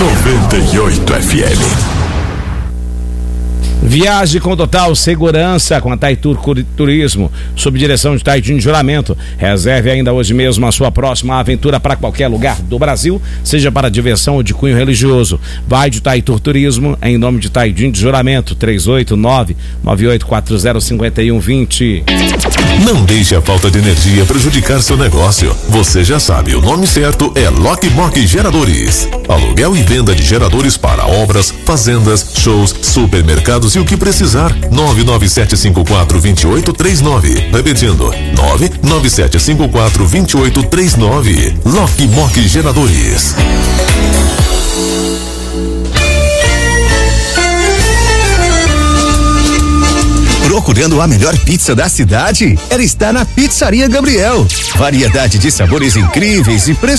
98 FM. Viaje com total segurança com a Taitur Turismo, sob direção de Taidinho de Juramento. Reserve ainda hoje mesmo a sua próxima aventura para qualquer lugar do Brasil, seja para diversão ou de cunho religioso. Vai de Taitur Turismo, em nome de Taidinho de Juramento, 389-9840-5120. Não deixe a falta de energia prejudicar seu negócio. Você já sabe, o nome certo é Lockmock Geradores. Aluguel e venda de geradores para obras, fazendas, shows, supermercados e o que precisar. 997542839. Repetindo, 997542839. Lockmock Geradores. Procurando a melhor pizza da cidade? Ela está na Pizzaria Gabriel. Variedade de sabores incríveis e preços